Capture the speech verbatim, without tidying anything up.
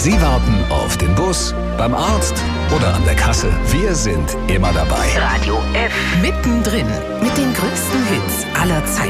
Sie warten auf den Bus, beim Arzt oder an der Kasse. Wir sind immer dabei. Radio F. Mittendrin mit den größten Hits aller Zeiten.